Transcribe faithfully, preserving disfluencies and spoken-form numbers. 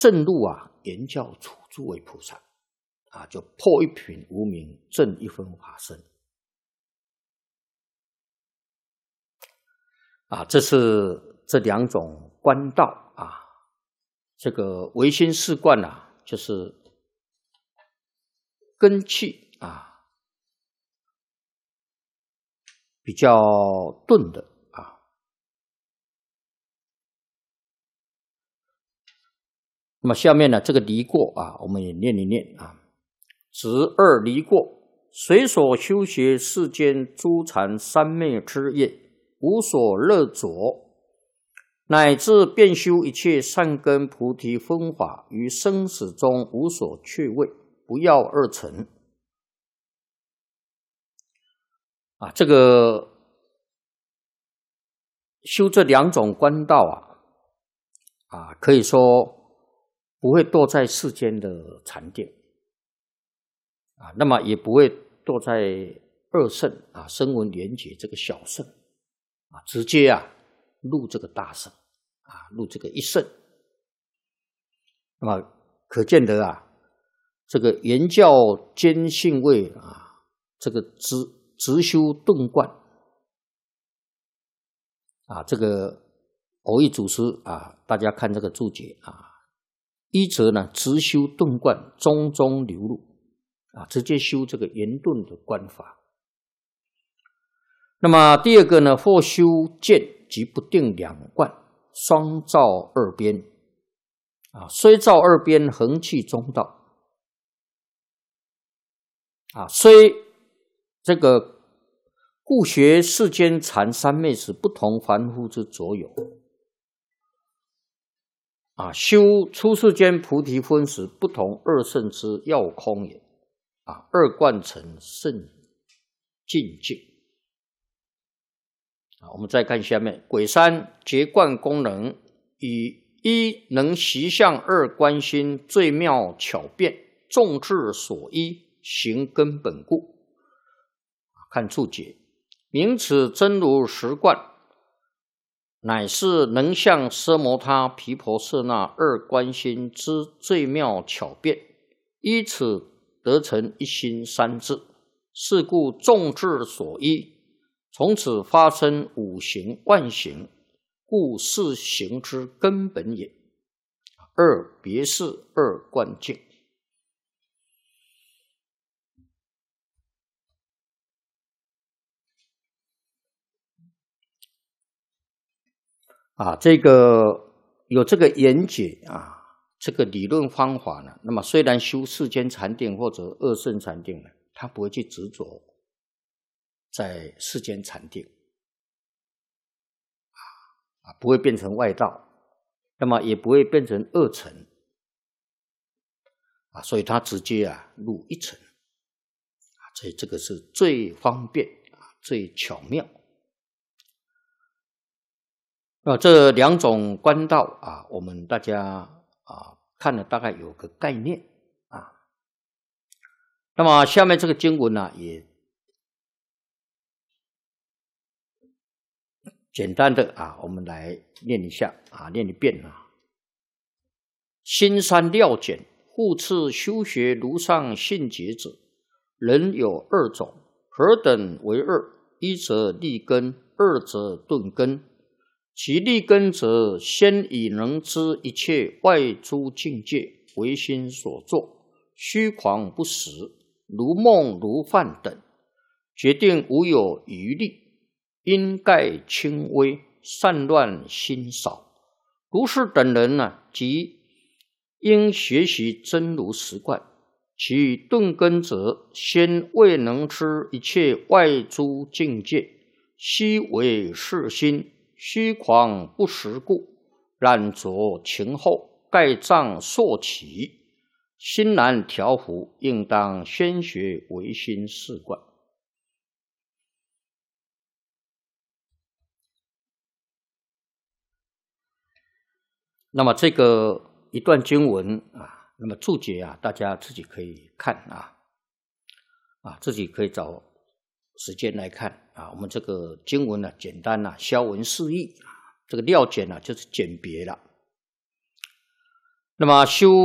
正入啊，言教处诸位菩萨啊，就破一品无明，正一分法身啊，这是这两种观道啊。这个唯心四观啊，就是根气啊比较钝的啊。那么下面呢，这个离过啊，我们也念一念啊。执二离过，随所修学世间诸禅三昧之业，无所乐着，乃至遍修一切善根菩提分法，于生死中无所却位，不要二乘。啊，这个修这两种观道啊，啊，可以说不会堕在世间的禅定啊，那么也不会堕在二圣啊，声闻缘觉这个小圣啊，直接啊入这个大圣啊，入这个一圣。那么可见得啊，这个言教兼性位啊，这个直直修顿观啊，这个偶益祖师啊，大家看这个注解啊，一则呢直修顿观，中中流露啊，直接修这个言顿的观法。那么第二个呢，或修见即不定两观，双照二边啊，虽照二边，恒气中道啊，虽这个故学世间禅三昧时，不同凡夫之所有啊，修出世间菩提分时，不同二圣之要空也啊，二观成圣境界啊。我们再看下面，鬼三结观功能，以一能习相，二观心，最妙巧辩，众智所依，行根本故。看注解，名此真如实观，乃是能向奢摩他毗婆舍那二观心之最妙巧辩，依此得成一心三智，是故众智所依，从此发生五行万行，故是行之根本也。二别是二观境啊，这个有这个言解啊，这个理论方法呢，那么虽然修世间禅定或者二圣禅定呢，他不会去执着在世间禅定啊，不会变成外道，那么也不会变成二乘啊，所以他直接啊入一乘啊，所以这个是最方便啊，最巧妙。那这两种观道啊，我们大家啊看了大概有个概念啊。那么下面这个经文呢、啊，也简单的啊，我们来念一下啊，念一遍啊。心三料简，复次修学如上信解者，人有二种，何等为二？一则立根，二则顿根。其立根者，先以能知一切外诸境界为心所作，虚狂不实，如梦如幻等，决定无有余力，因盖轻微，散乱心少。如是等人呢、啊，即应学习真如实观。其顿根者，先未能知一切外诸境界，悉为是心。虚狂不实故，染着情后，盖障烁起，心难调伏，应当先学唯心四观。那么这个一段经文啊，那么注解啊，大家自己可以看啊，啊，自己可以找时间来看啊。我们这个经文呢、啊，简单啊，消文释义啊，这个料简啊，就是简别了。 那么修